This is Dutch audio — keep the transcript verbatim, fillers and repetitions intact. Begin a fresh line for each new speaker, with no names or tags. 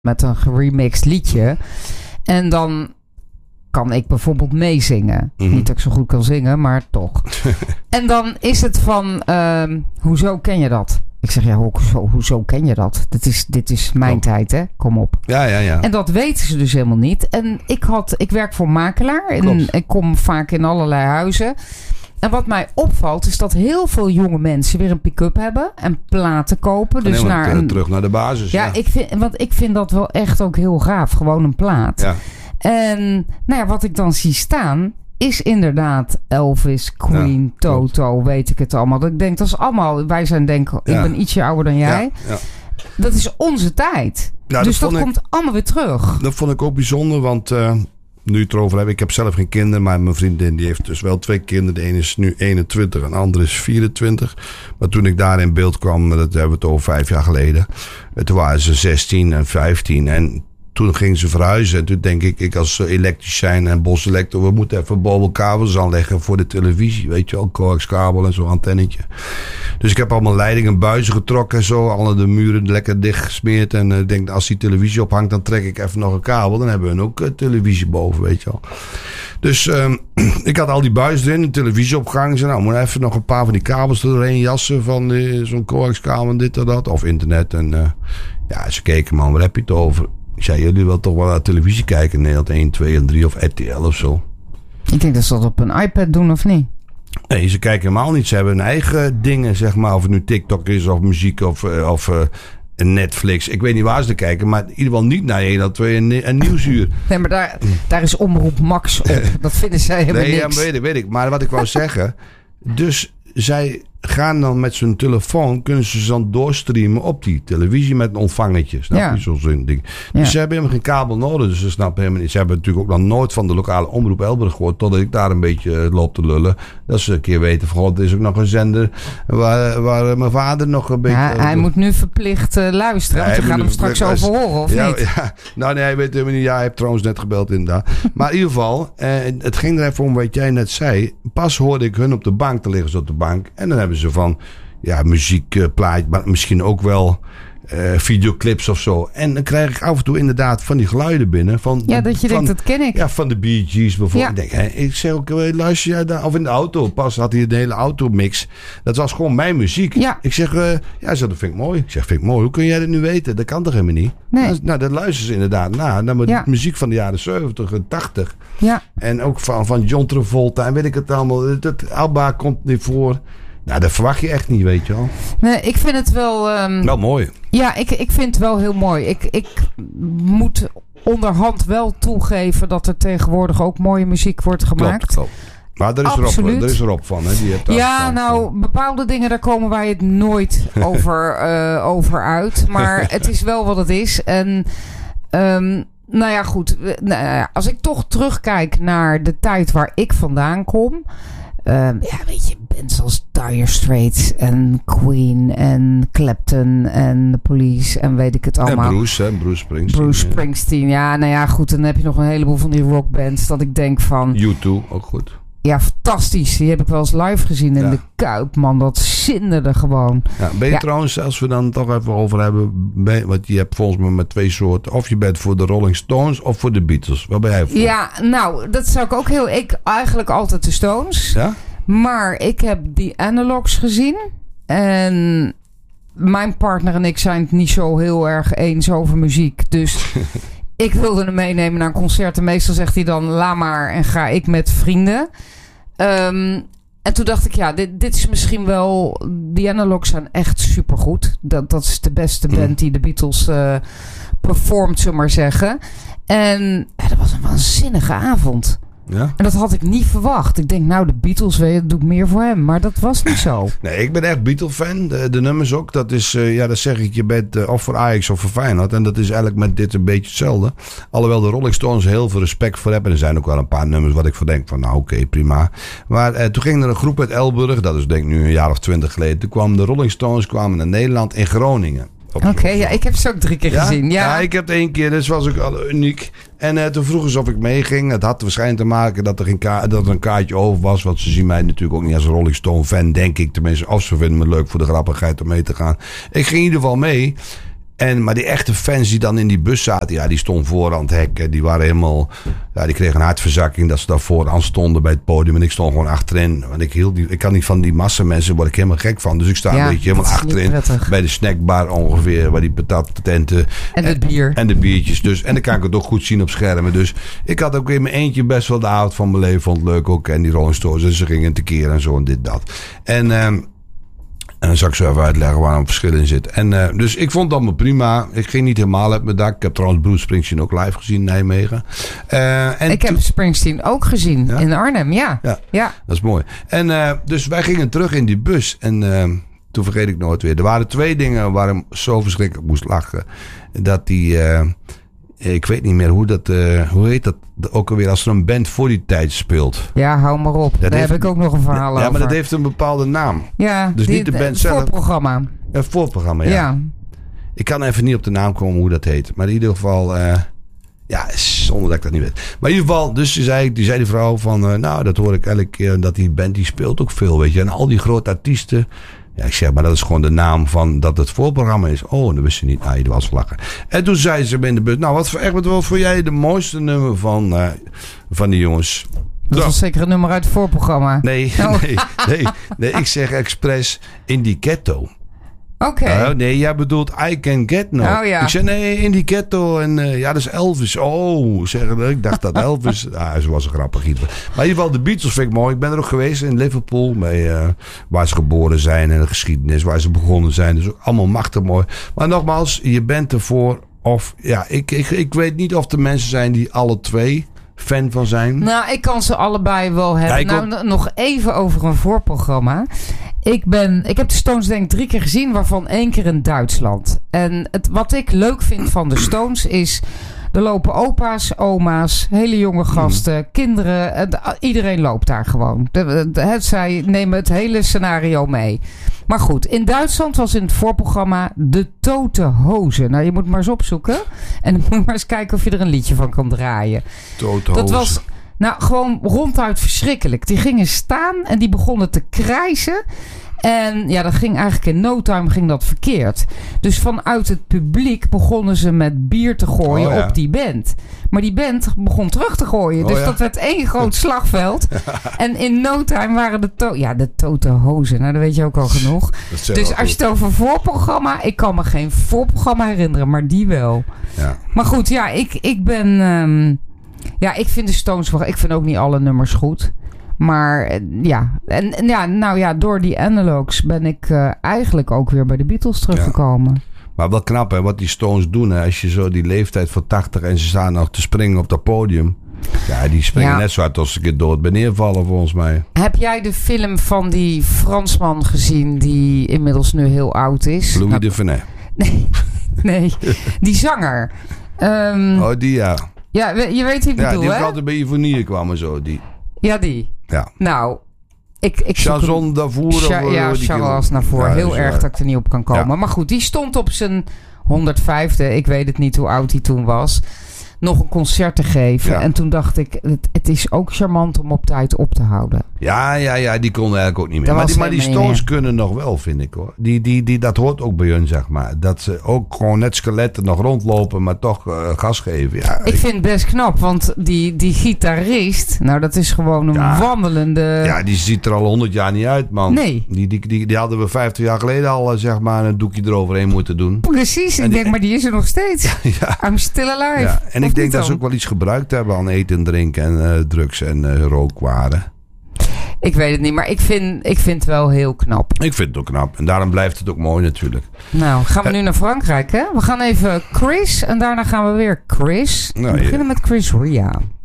met een geremixed liedje. En dan kan ik bijvoorbeeld meezingen. Mm-hmm. Niet dat ik zo goed kan zingen, maar toch. En dan is het van, uh, hoezo ken je dat? Ik zeg, ja, hoezo, hoezo ken je dat? Dit is, dit is mijn Kom. tijd, hè? Kom op.
Ja, ja, ja.
En dat weten ze dus helemaal niet. En ik, had, ik werk voor makelaar. En ik kom vaak in allerlei huizen. En wat mij opvalt is dat heel veel jonge mensen weer een pick-up hebben en platen kopen. Dus naar een,
terug naar de basis.
Ja,
ja.
Ik vind, want ik vind dat wel echt ook heel gaaf. Gewoon een plaat.
Ja.
En nou ja, wat ik dan zie staan is inderdaad Elvis, Queen, ja, Toto, klopt. Weet ik het allemaal. Dat ik denk, dat is allemaal, wij zijn denken, ik ja. ben ietsje ouder dan jij. Ja, ja. Dat is onze tijd. Ja, dus dat, dat komt ik, allemaal weer terug.
Dat vond ik ook bijzonder, want uh, nu het erover hebben, ik heb zelf geen kinderen, maar mijn vriendin die heeft dus wel twee kinderen. De ene is nu eenentwintig en de andere is vierentwintig. Maar toen ik daar in beeld kwam, dat hebben we het over vijf jaar geleden. Toen waren ze zestien en vijftien en toen gingen ze verhuizen. En toen denk ik, ik als elektricien en boselector, we moeten even bobbelkabels aanleggen voor de televisie. Weet je wel, coaxkabel en zo'n antennetje. Dus ik heb allemaal leidingen en buizen getrokken en zo. Alle de muren lekker dicht gesmeerd. En ik uh, denk, als die televisie ophangt, dan trek ik even nog een kabel. Dan hebben we ook uh, televisie boven, weet je wel. Dus um, ik had al die buizen erin, een televisie opgehangen. Ik zei, nou, moet even nog een paar van die kabels er doorheen jassen van uh, zo'n coaxkabel en dit en dat. Of internet. En uh, ja, ze keken, man, waar heb je het over? Ik zei, jullie willen toch wel naar televisie kijken in Nederland één, twee en drie of R T L of zo?
Ik denk dat ze dat op een iPad doen of niet?
Nee, ze kijken helemaal niet. Ze hebben hun eigen dingen, zeg maar. Of het nu TikTok is of muziek of, of uh, Netflix. Ik weet niet waar ze kijken, maar in ieder geval niet naar één of twee en, en Nieuwsuur.
Nee, maar daar, daar is Omroep Max op. Dat vinden zij helemaal
nee,
niks.
Nee, ja, weet ik, weet ik. Maar wat ik wou zeggen, dus zij gaan dan met zijn telefoon, kunnen ze dan doorstreamen op die televisie met een ontvangertje. Snap
ja.
je? Zo'n ding.
Ja.
Dus ze hebben helemaal geen kabel nodig. Dus ze snappen helemaal niet. Ze hebben natuurlijk ook nog nooit van de lokale omroep Elburg gehoord, totdat ik daar een beetje loop te lullen. Dat ze een keer weten van, god, er is ook nog een zender waar, waar mijn vader nog een beetje...
Ja, hij moet nu verplicht uh, luisteren, want ja, je gaat hem straks over horen, of
ja,
niet?
Ja. Nou nee, hij weet helemaal niet. Ja, hij heeft trouwens net gebeld inderdaad. Maar in ieder geval, eh, het ging er even om wat jij net zei. Pas hoorde ik hun op de bank, te liggen ze op de bank. En dan hebben ze van, ja, muziek, uh, plaatje, maar misschien ook wel uh, videoclips of zo. En dan krijg ik af en toe inderdaad van die geluiden binnen. Van,
ja, dat je
van,
denkt, dat ken ik.
Ja, van de Bee Gees bijvoorbeeld.
Ja.
Ik, denk, hè, ik zeg ook, luister jij daar? Of in de auto. Pas had hij een hele automix. Dat was gewoon mijn muziek.
Ja.
Ik zeg, uh, ja, dat vind ik mooi. Ik zeg, vind ik mooi. Hoe kun jij dat nu weten? Dat kan toch helemaal niet?
Nee.
Nou, nou dat luisteren ze inderdaad na. Naar
ja.
muziek van de jaren zeventig en tachtig.
Ja.
En ook van, van John Travolta en weet ik het allemaal. Dat Alba komt niet voor. Nou, dat verwacht je echt niet, weet je wel.
Nee, ik vind het wel... Um,
wel mooi.
Ja, ik, ik vind het wel heel mooi. Ik, ik moet onderhand wel toegeven dat er tegenwoordig ook mooie muziek wordt gemaakt.
Klopt, klopt. Maar er is, Rob, er is Rob van, hè? Die heeft
ja, nou, van. Bepaalde dingen, daar komen wij het nooit over, uh, over uit. Maar het is wel wat het is. En... Um, nou ja, goed. Nou ja, als ik toch terugkijk naar de tijd waar ik vandaan kom... Um, ja, weet je, bands als Dire Straits en Queen en Clapton en The Police en weet ik het allemaal.
En Bruce, hè? Bruce Springsteen.
Bruce Springsteen, ja. ja, nou ja, goed. Dan heb je nog een heleboel van die rockbands dat ik denk van...
U twee, ook goed.
Ja, fantastisch. Die heb ik wel eens live gezien in
ja.
de Kuip, man. Dat zinderde gewoon.
Ja, ben je
ja.
trouwens, als we dan toch even over hebben... Ben, want je hebt volgens mij met twee soorten... Of je bent voor de Rolling Stones of voor de Beatles. Waar ben jij voor?
Ja, nou, dat zou ik ook heel... Ik eigenlijk altijd de Stones.
Ja?
Maar ik heb die Analogs gezien. En mijn partner en ik zijn het niet zo heel erg eens over muziek. Dus... Ik wilde hem meenemen naar een concert. En meestal zegt hij dan, laat maar. En ga ik met vrienden. Um, en toen dacht ik, ja, dit, dit is misschien wel... Die Analogs zijn echt supergoed. Dat, dat is de beste band mm. die de Beatles uh, performt, zullen we maar zeggen. En ja, dat was een waanzinnige avond.
Ja?
En dat had ik niet verwacht. Ik denk, nou, de Beatles, weet je, doe ik meer voor hem. Maar dat was niet zo.
Nee, ik ben echt Beatle-fan. De, de nummers ook. Dat is, uh, ja, dat zeg ik, je bent uh, of voor Ajax of voor Feyenoord. En dat is eigenlijk met dit een beetje hetzelfde. Alhoewel de Rolling Stones heel veel respect voor hebben. En er zijn ook wel een paar nummers wat ik voor denk van, nou oké, okay, prima. Maar uh, toen ging er een groep uit Elburg. Dat is denk ik nu een jaar of twintig geleden. Toen kwamen de Rolling Stones kwamen naar Nederland in Groningen.
Oké, okay, ja, ik heb ze ook drie keer
ja?
gezien. Ja?
ja, ik heb het één keer, dus was ook al uniek. En uh, toen vroegen ze of ik meeging. Het had waarschijnlijk te maken dat er, geen ka- dat er een kaartje over was. Want ze zien mij natuurlijk ook niet als Rolling Stone fan, denk ik. Tenminste, of ze vinden me leuk voor de grappigheid om mee te gaan. Ik ging in ieder geval mee. En, maar die echte fans die dan in die bus zaten, ja, die stonden voor aan het hek. Die waren helemaal, ja, die kregen een hartverzakking dat ze daar vooraan stonden bij het podium. En ik stond gewoon achterin. Want ik, hield die, ik kan niet van die massa mensen, word ik helemaal gek van. Dus ik sta
ja,
een beetje helemaal achterin bij de snackbar ongeveer, waar die patattenten.
En het bier.
En de biertjes. Dus, en dan kan ik het ook goed zien op schermen. Dus ik had ook in mijn eentje best wel de avond van mijn leven. Vond het leuk ook. En die Rolling Stones. Dus ze gingen tekeer en zo en dit, dat. En... Um, En dan zal ik zo even uitleggen waar een verschil in zit. En, uh, dus ik vond het allemaal prima. Ik ging niet helemaal uit mijn dak. Ik heb trouwens Bruce Springsteen ook live gezien in Nijmegen. Uh, en
ik heb Springsteen ook gezien ja? in Arnhem, ja.
ja.
Ja,
dat is mooi. En uh, dus wij gingen terug in die bus. En uh, toen vergeet ik nooit weer. Er waren twee dingen waar ik zo verschrikkelijk moest lachen. Dat die... Uh, ik weet niet meer hoe dat... Uh, hoe heet dat ook alweer als er een band voor die tijd speelt?
Ja, hou maar op. Dat Daar heeft, heb ik ook nog een verhaal over.
Ja, maar dat heeft een bepaalde naam.
Ja,
dus
die,
niet de band
het
zelf.
voorprogramma.
Ja, het voorprogramma, ja.
ja.
Ik kan even niet op de naam komen hoe dat heet. Maar in ieder geval... Uh, ja, zonder dat ik dat niet weet. Maar in ieder geval, dus die zei, die zei die vrouw van... Uh, nou, dat hoor ik elke keer. Dat die band, die speelt ook veel, weet je. En al die grote artiesten... Ja, ik zeg, maar dat is gewoon de naam van dat het voorprogramma is. Oh, dat wist je niet. Ah, je was lachen. En toen zei ze in de bus... Nou, wat voor, echt, wat voor jij de mooiste nummer van, uh, van die jongens?
Dat was zeker een nummer uit het voorprogramma.
Nee, oh. nee, nee, nee. Ik zeg expres in die ghetto.
Oké. Okay.
Uh, nee, jij bedoelt I Can Get No.
Oh, ja.
Ik zei, nee, in die ghetto. En uh, ja, dat is Elvis. Oh, zeggen ik dacht dat Elvis... ah, ze was een grappig iets. Maar in ieder geval, de Beatles vind ik mooi. Ik ben er ook geweest in Liverpool. Bij, uh, waar ze geboren zijn en de geschiedenis. Waar ze begonnen zijn. Dus ook allemaal machtig mooi. Maar nogmaals, je bent ervoor. Of ja, ik, ik, ik weet niet of er mensen zijn die alle twee... fan van zijn.
Nou, ik kan ze allebei wel hebben. Ja, nou, ook... nog even over een voorprogramma. Ik, ben, ik heb de Stones denk ik drie keer gezien, waarvan één keer in Duitsland. En het, wat ik leuk vind van de Stones is... er lopen opa's, oma's, hele jonge gasten, mm. kinderen. Iedereen loopt daar gewoon. De, de, het, zij nemen het hele scenario mee. Maar goed, in Duitsland was in het voorprogramma De Tote Hozen. Nou, je moet maar eens opzoeken. En dan moet je maar eens kijken of je er een liedje van kan draaien.
Tote
Dat was nou gewoon ronduit verschrikkelijk. Die gingen staan en die begonnen te krijsen. En ja, dat ging eigenlijk in no time ging dat verkeerd. Dus vanuit het publiek begonnen ze met bier te gooien oh, ja. op die band. Maar die band begon terug te gooien. Oh, dus ja. dat werd één groot slagveld. En in no time waren de, to- ja, de Tote Hozen. Nou, dat weet je ook al genoeg. Dus als je het over voorprogramma... Ik kan me geen voorprogramma herinneren, maar die wel. Ja. Maar goed, ja, ik, ik ben... Um, ja, ik vind de Stones... Ik vind ook niet alle nummers goed. Maar ja, en, en ja, nou ja, door die analogs ben ik uh, eigenlijk ook weer bij de Beatles teruggekomen. Ja.
Maar wel knap hè, wat die Stones doen hè. Als je zo die leeftijd van tachtig en ze staan nog te springen op dat podium. Ja, die springen ja. net zo hard als ze een keer dood bij neervallen volgens mij.
Heb jij de film van die Fransman gezien die inmiddels nu heel oud is?
Louis
nou,
de Funès.
Nee, nee, die zanger. Um,
oh, die ja.
Ja, je weet wie ik
ja,
bedoel, hè?
Ja, die altijd bij Ivonie kwam en zo, die.
Ja, die.
Ja.
Nou, ik... ik
Chanson d'Avour.
Cha- ja, Charles Navour. Ja, heel erg waar. Dat ik er niet op kan komen. Ja. Maar goed, die stond op zijn honderdvijfde. Ik weet het niet hoe oud hij toen was. Nog een concert te geven. Ja. En toen dacht ik, het, het is ook charmant om op tijd op te houden.
Ja, ja, ja, die konden eigenlijk ook niet meer. Dat maar die, maar die Stones kunnen nog wel, vind ik hoor. Die, die, die, dat hoort ook bij hun, zeg maar. Dat ze ook gewoon net skeletten nog rondlopen, maar toch uh, gas geven. Ja,
ik, ik vind het best knap, want die, die gitarist, nou dat is gewoon een ja, wandelende...
Ja, die ziet er al honderd jaar niet uit, man.
Nee.
Die, die, die, die hadden we vijftig jaar geleden al, zeg maar, een doekje eroverheen moeten doen.
Precies, en ik die, denk, maar die is er nog steeds. Ja. I'm still alive.
Ja, en ik denk dat ze ook wel iets gebruikt hebben aan eten en drinken en uh, drugs en uh, rookwaren.
Ik weet het niet, maar ik vind, ik vind het wel heel knap.
Ik vind het ook knap. En daarom blijft het ook mooi natuurlijk.
Nou, gaan we nu naar Frankrijk, hè? We gaan even Chris en daarna gaan we weer Chris. Nou, we beginnen ja. met Chris Ria.